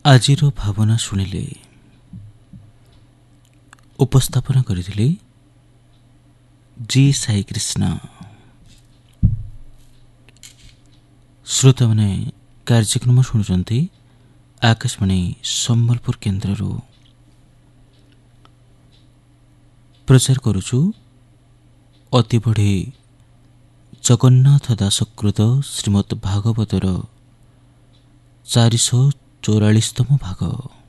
ଆଜିର ଭାବନା ଶୁଣିଲେ ଉପସ୍ଥାପନା କରିଥିଲେ ଜି ସାଇକୃଷ୍ଣ। ଶ୍ରୋତାମାନେ କାର୍ଯ୍ୟକ୍ରମ ଶୁଣୁଛନ୍ତି ଆକାଶବାଣୀ ସମ୍ବଲପୁର କେନ୍ଦ୍ରରୁ। ପ୍ରଚାର କରୁଛୁ ଅତି ବଢ଼ି ଜଗନ୍ନାଥ ଦାସକୃତ ଶ୍ରୀମଦ୍ ଭାଗବତର 444ତମ ଭାଗ।